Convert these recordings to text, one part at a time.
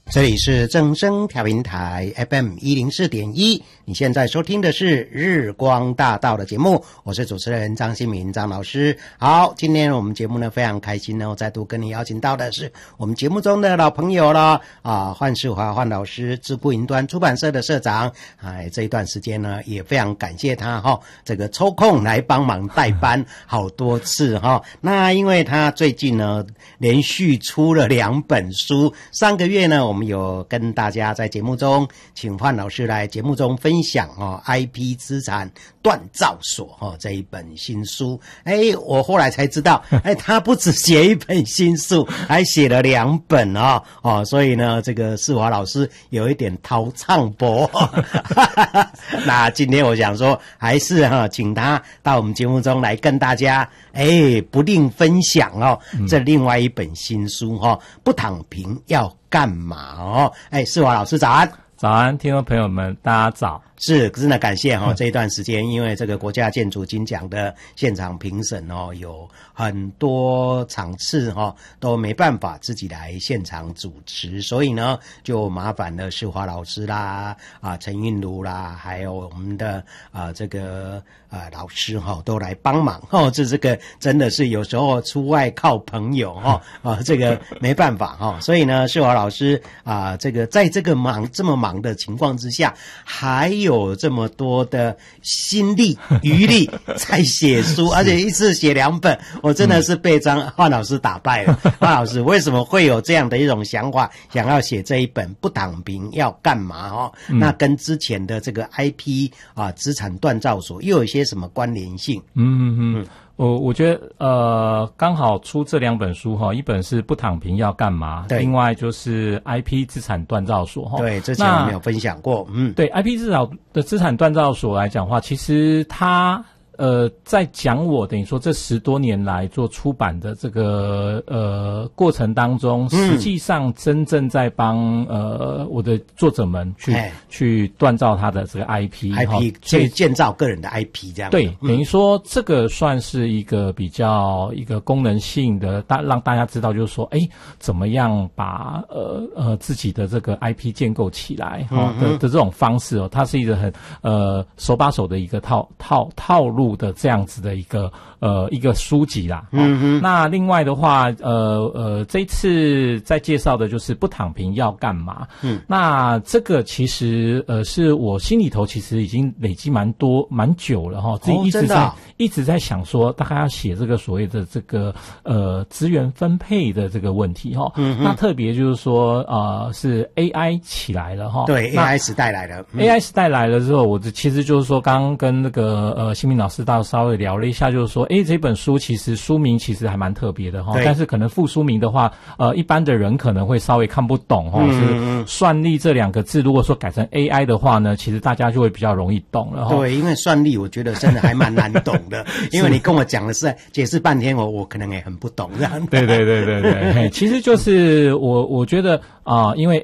这里是正声调频台 FM 104.1，你现在收听的是日光大道的节目，我是主持人张新民张老师。好，今天我们节目呢非常开心呢，再度跟你邀请到的是我们节目中的老朋友了范世华范老师，智库云端出版社的社长。这一段时间呢也非常感谢他这个抽空来帮忙代班好多次那因为他最近呢连续出了2本书，上个月呢我们有跟大家在节目中请范老师来节目中分享IP 资产锻造所这一本新书。我后来才知道他不只写一本新书，还写了2本所以呢这个世华老师有一点掏唱博那今天我想说还是请他到我们节目中来跟大家不吝分享这另外一本新书不躺平要干嘛世华老师早安。 早安，听众朋友们，大家早。 是真的感谢这一段时间，因为这个国家建筑金奖的现场评审有很多场次都没办法自己来现场主持，所以呢就麻烦了世华老师啦陈韵如啦，还有我们的这个老师都来帮忙这个真的是有时候出外靠朋友这个没办法所以呢世华老师这个在这个这么忙的情况之下，还有这么多的心力余力在写书而且一次写2本，我真的是被范老师打败了范老师为什么会有这样的一种想法，想要写这一本不躺平要干嘛那跟之前的这个 IP 资产锻造所又有一些什么关联性？ 我觉得刚好出这2本书一本是不躺平要干嘛，另外就是 IP 资产锻造所对，之前我们有分享过对 IP 资产锻造所来讲的话，其实它在讲我等于说这10多年来做出版的这个过程当中，实际上真正在帮我的作者们去锻造他的这个 IP 建造个人的 IP 这样。 对，等于说这个算是一个比较一个功能性的让大家知道，就是说怎么样把自己的这个 IP 建构起来的这种方式它是一个很手把手的一个套路的这样子的一个书籍啦。那另外的话这一次在介绍的就是不躺平要干嘛。那这个其实是我心里头其实已经累积蛮久了自己一直在想说大概要写这个所谓的这个资源分配的这个问题那特别就是说是 AI 起来了对 AI 时代来了 AI 时代来了之后，我其实就是说刚刚跟那个新民老师稍微聊了一下，就是说这本书其实书名其实还蛮特别的但是可能副书名的话一般的人可能会稍微看不懂是算力这2个字如果说改成 AI 的话呢，其实大家就会比较容易懂了对，因为算力我觉得真的还蛮难懂的因为你跟我讲的是解释半天我可能也很不懂这样。 对其实就是我觉得因为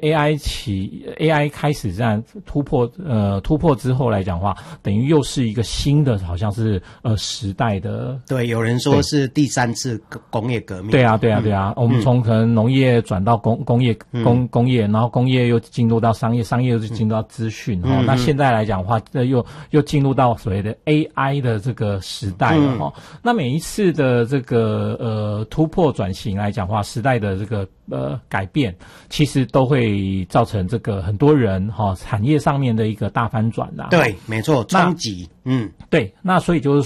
AI 开始这样突破之后来讲的话，等于又是一个新的好像是时代的。 对，有人说是第3次工业革命。 对啊我们从可能农业转到工业然后工业又进入到商业又进入到资讯那现在来讲的话又进入到所谓的 AI 的这个时代了那每一次的这个突破转型来讲的话，时代的这个改变其实都会造成这个很多人产业上面的一个大翻转啦。 对，没错，冲击对，那所以就是